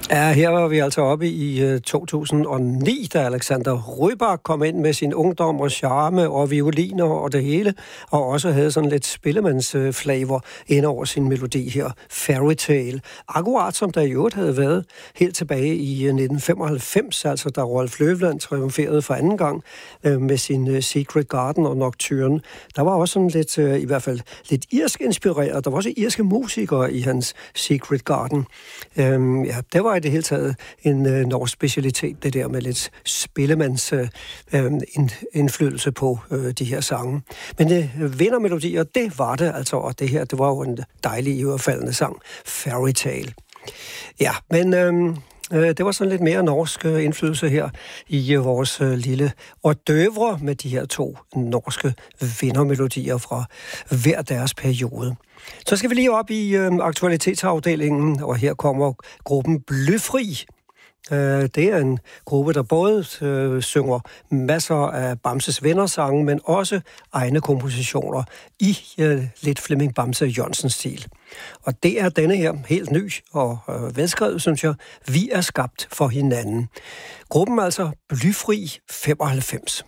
Ja, her var vi altså oppe i 2009, da Alexander Rybak kom ind med sin ungdom og charme og violiner og det hele, og også havde sådan lidt spillemandsflavor ind over sin melodi her, Fairy Tale. Akkurat som der i øvrigt havde været helt tilbage i 1995, altså da Rolf Løvland triumferede for anden gang med sin Secret Garden og Nocturne. Der var også sådan lidt, i hvert fald lidt irsk inspireret. Der var også irske musikere i hans Secret Garden. Ja, det var i det hele taget en norsk specialitet, det der med lidt spillemands indflydelse på de her sange. Men vindermelodier, det var det altså, og det her, det var jo en dejlig iørefaldende sang, Fairy Tale. Ja, men det var sådan lidt mere norsk indflydelse her i vores lille hors d'oeuvre med de her to norske vindermelodier fra hver deres periode. Så skal vi lige op i aktualitetsafdelingen, og her kommer gruppen Blyfri. Det er en gruppe, der både synger masser af Bamses vennersange, men også egne kompositioner i lidt Flemming Bamse Jørgensen-stil. Og det er denne her helt ny og velskrevet, synes jeg. Vi er skabt for hinanden. Gruppen altså Blyfri 95.